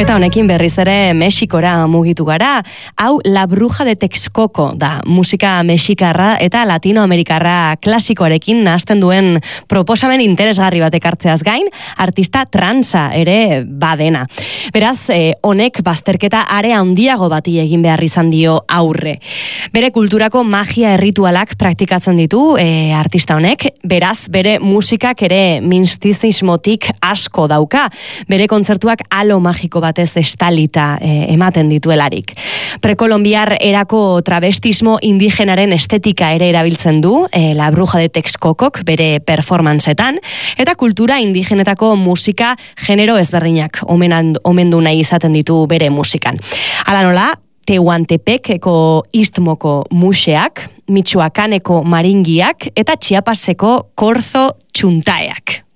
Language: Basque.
Eta honekin berriz ere Mexikora mugitu gara. Hau La Bruja de Texcoco da, musika mexikarra eta latinoamerikarra klasikoarekin nahasten duen proposamen interesgarri bat ekartzeaz gain, artista transa ere badena. Beraz, honek bazterketa are handiago bati egin behar izan dio aurre. Bere kulturako magia erritualak praktikatzen ditu artista honek, beraz, bere musikak ere mistizismotik asko dauka. Bere kontzertuak halo magiko batez estalita ematen dituelarik. Prekolombiar erako travestismo indigenaren estetika ere erabiltzen du, La Bruja de Texcocok bere performanceetan, eta kultura indigenetako musika genero ezberdinak omendu nahi izaten ditu bere musikan. Hala nola, Tehuantepekeko istmoko museak, Michoacaneko maringiak eta Chiapaseko korzo txuntaeak.